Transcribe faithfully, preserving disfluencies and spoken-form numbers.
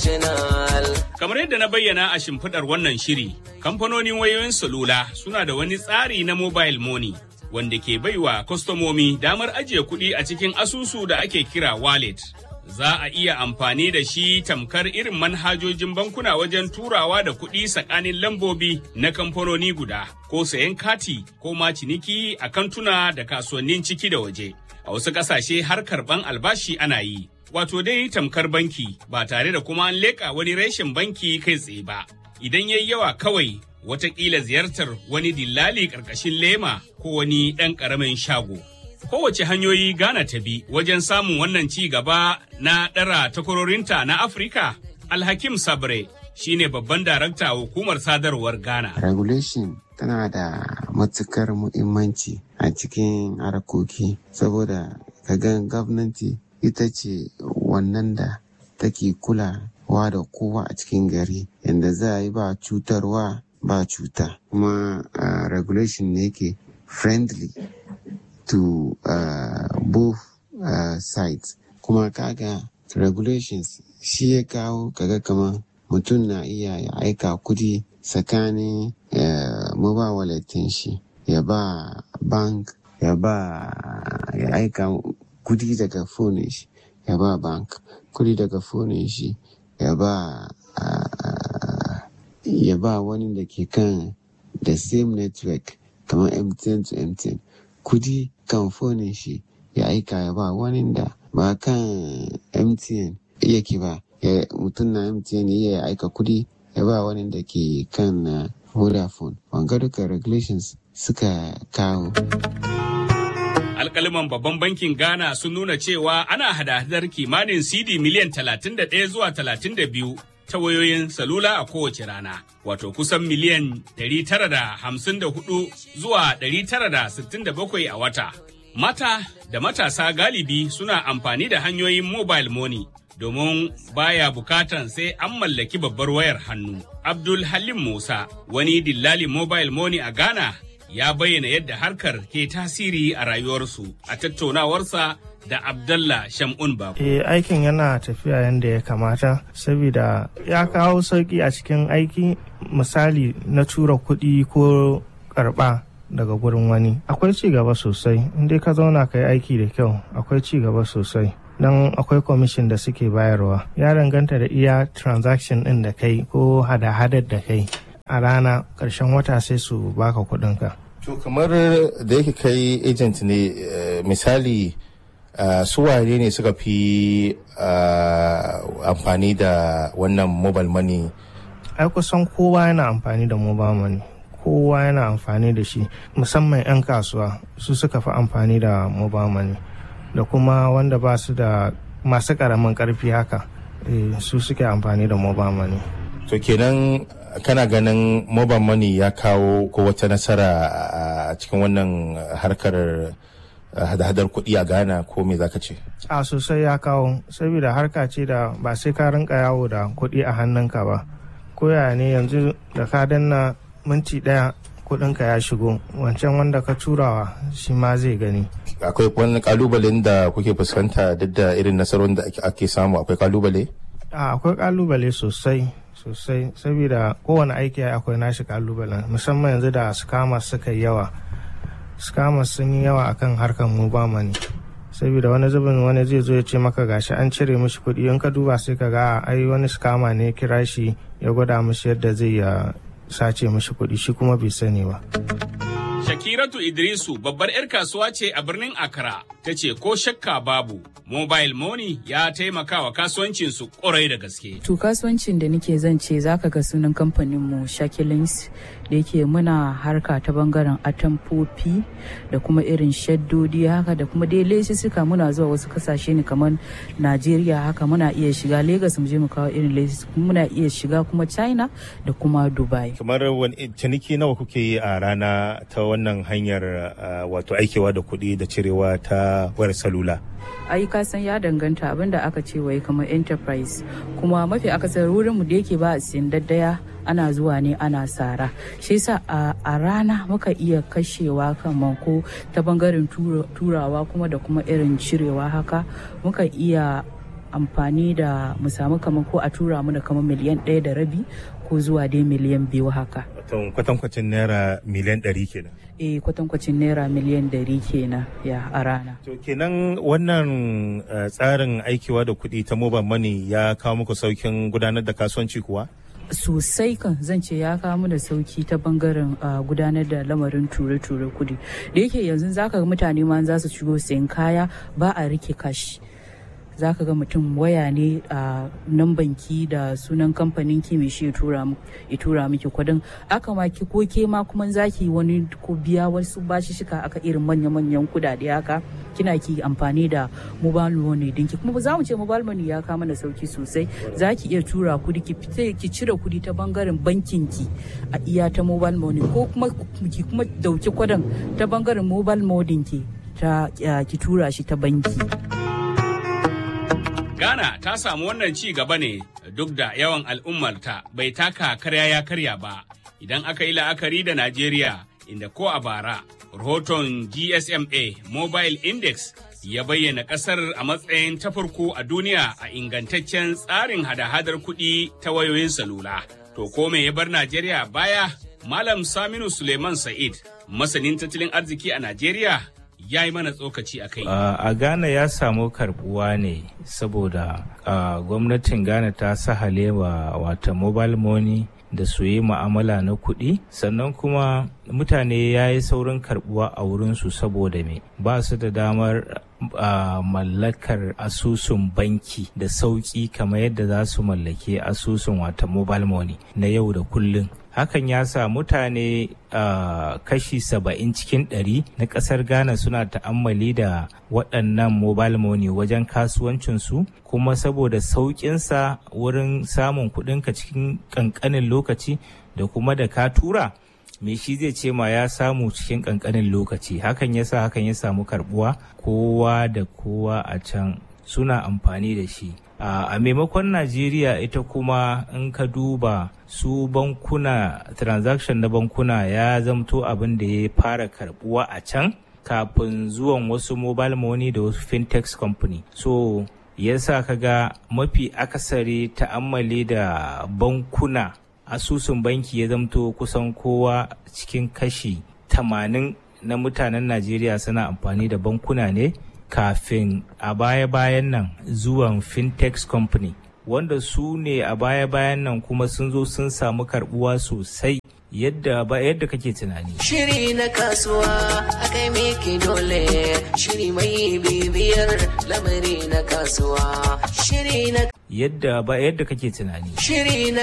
international. Kamar yadda na bayyana a shimfiɗar wannan shiri, kamfanonin wayoyin salula suna da wani tsari na mobile money wanda ke baiwa kwastomomi damar ajiye kuɗi a cikin asusu da ake kira wallet. Za a iya amfani da shi tamkar irin manhajojin bankuna wajen turawa da kuɗi tsakanin lambobi na kamfanoni guda, ko sayan kati ko ma ciniki a kantuna da kasuwannin ciki da waje. A wasu ƙasashe har karɓan albashi ana yi. Wato dai tamkar banki ba tare da kuma an leƙa wani reshen banki kai tsaye ba. Idan yayi yawa kawai watakila ziyartar wani dillali ƙarƙashin lema ko wani ɗan ƙaramin shago. Kowace hanyoyi Ghana ta bi wajen samun wannan ci gaba na ɗara takwarorinta na Afirka, Alhakim Sabre shine babban darakta hukumar sadarwar Ghana. Regulation tana da matukar muhimmanci a cikin harkoki saboda kagan gwamnati ita ce wannan da take kulawa da kowa a cikin gari yadda za a yi ba cutarwa ba cuta. Kuma uh, regulation ne ke friendly to uh, both uh, sides. Kuma kaga regulations shi ya kawo kaga kamar mutum na iya ya aika kudi tsakanin uh, mobile wallet shi ya ba bank ya ba ya aika kudi daga phone shi ya ba bank kudi daga phone shi ya ba uh, ya ba wani da ke kan the same network kamar M T N to M T N kudi kan phone shi ya aika ya ba wani da ba kan M T N yake ba mutum na M T N ya aika kudi ya ba wani da ke kan uh, Vodafone. Wanga duka regulations suka kawo. Alƙaliman babban bankin Ghana sun nuna cewa ana hada-hadar kimanin C D miliyan talatin da ɗaya zuwa talatin da biyu ta wayoyin salula a kowace rana, wato kusan miliyan ɗari tara da hamsin da hudu zuwa ɗari tara da sittin da bakwai a wata. Mata da matasa galibi suna amfani da hanyoyin mobile money domin baya bukatan sai an mallaki babbar wayar hannu. Abdul Halim Musa, wani dillali mobile money a Ghana, ya bayyana yadda harkar ke tasiri a rayuwarsu a tattaunawarsa da Abdallah Shamun Babu. Eh, aikin yana tafiya yadda ya kamata saboda ya kawo sauki a cikin aiki, misali na tura kuɗi ko karɓa daga gurin wani. Akwai ci gaba sosai, inda ka zauna ka yi aiki da kyau, akwai ci gaba sosai. Don akwai commission da suke bayarwa. Ya danganta da iya transaction ɗin da kai ko hada-hadar da kai. A rana ƙarshen wata sai su baka kuɗinka. To kamar da yake kai agent ne, misali su waye ne suka fi amfani da wannan mobile money? Ai kusan kowa yana amfani da mobile money. Kowa yana amfani da shi, musamman 'yan kasuwa su suka fi amfani da mobile money. Da kuma wanda ba su da masu karamin karfi haka su suke amfani da mobile money. To kenan kana ganin mobile money ya kawo ko wata nasara a cikin wannan harkar hada-hadar kuɗi a Ghana, ko me zaka ce? A sosai ya kawo, saboda harka ce da ba sai ka rinka yawo da kuɗi a hannunka ba. Koya ne yanzu da ka danna minti ɗaya kuɗinka ya shigo, wancan wanda ka turawa shi ma zai gani. Akwai wani kalubalen da kuke fuskanta duk da irin nasarorin da ake samu? Akwai kalubale? A akwai kalubale sosai sosai saboda kowane aiki akwai nashi kalubalen, musamman yanzu da scammers suka yi yawa. Scammers sun yi yawa akan harkar mobile money, saboda wani zubin wani zai zo ya ce maka gashi an cire mishi kuɗi, in ka duba sai ka ga ai wani scammer ne kira shi ya gwada mishi yadda zai ya sace mishi kuɗi, shi kuma bai sani ba. Shakiratu Idrisu babbar 'yar kasuwa ce a birnin Accra, ta ce ko shakka babu mobile money ya taimaka wa kasuwancinsu ƙwarai da gaske. To kasuwancin da nake zan ce zaka ga sunan kamfaninmu Shakilins da yake muna harka ta bangaren atamfofi da kuma irin shaddodi haka da kuma dai suka muna zuwa wasu kasashe ne kamar Najeriya haka, muna iya shiga Lagos mu je mu kawo irin lesis, muna iya shiga kuma China da kuma Dubai. Kamar wani ciniki nawa kuke yi a rana ta wannan hanyar wato aikewa da kuɗi da cirewa ta wayar salula? Ai ka san ya danganta abinda aka ce wai kamar enterprise, kuma mafi akasar wurin mu da yake ba a siyan daddaya ana zuwa ne ana sara, shi yasa a rana muka iya kashewa kamar ko ta bangaren turawa kuma da kuma irin cirewa haka muka iya amfani da mu samu kamar ko a tura mana kamar miliyan ɗaya da rabi ko zuwa dai miliyan biyu haka. Kwatankwacin naira miliyan ɗari kenan. Eh kwatankwacin naira miliyan ɗari kenan ya a rana. To kenan wannan tsarin aikiwa da kuɗi ta mobile money ya kawo muku saukin gudanar da kasuwanci kuwa? Sosai kan zan ce ya kawo mu da sauki ta bangaren gudanar da lamarin ture-ture kudi da yake yanzu zaka ga mutane ma za su shigo sayan kaya ba a rike kashi zaka ga mutum waya ne a nan banki da sunan kamfanin ki mai shi ya tura miki kudin aka ma ki ko ke ma kuma zaki wani ko biya wasu bashi shika aka irin manya-manyan kudade haka kina ki amfani da mobile money dinki kuma za mu ce mobile money ya kama da sauki sosai zaki iya tura kudi ki fita ki cire kudi ta bangaren bankin ki a iya ta mobile money ko kuma ki kuma dauki kudin ta bangaren mobile money ki ta ki tura shi ta banki. Ghana ta samu wannan ci gaba ne duk da yawan al'ummarta bai taka karya ya karya ba idan aka yi la'akari da Najeriya inda ko a bara rahoton G S M A Mobile Index ya bayyana kasar a matsayin ta farko a duniya a ingantaccen tsarin hada-hadar kuɗi ta wayoyin salula. To ko me ya bar Najeriya baya? Malam Saminu Suleiman Sa'id, masanin tattalin arziki a Najeriya, ya yi mana tsokaci a kai. Uh, a Ghana ya samu karbuwa ne saboda uh, gwamnatin Ghana ta sahale wa wata mobile money da su yi ma'amala na kuɗi sannan kuma mutane ya yi saurin karbuwa a wurinsu saboda me ba su da damar uh, mallakar asusun banki da sauƙi kamar yadda za su mallake asusun wata mobile money na yau da kullum. Hakan ya sa mutane uh, kashi saba'in cikin ɗari na ƙasar Ghana suna ta'ammali da waɗannan mobile money wajen kasuwancinsu kuma saboda sauƙinsa wurin samun kuɗinka cikin ƙanƙanin lokaci da kuma da ka tura me shi zai ce ma ya samu cikin ƙanƙanin lokaci hakan ya sa hakan ya samu karɓuwa kowa da kowa a can suna amfani da shi. Uh, a maimakon Najeriya ita kuma in ka duba su bankuna transaction na bankuna ya zamto abin da ya fara karbuwa a can kafin zuwan wasu mobile money da wasu fintech company so yasa kaga mafi akasari ta'ammali da bankuna asusun banki ya zamto kusan kowa cikin kashi tamanin na mutanen Najeriya suna amfani da bankuna ne kafin a baya-bayan nan zuwan fintech company wanda su ne a baya-bayan nan kuma sun zo sun samu karbuwa sosai yadda ba yadda kake tunani. Shiri na kasuwa akai miki dole shiri mai bibiyar lamari na kasuwa shiri na yadda ba yadda kake tunani. Shiri na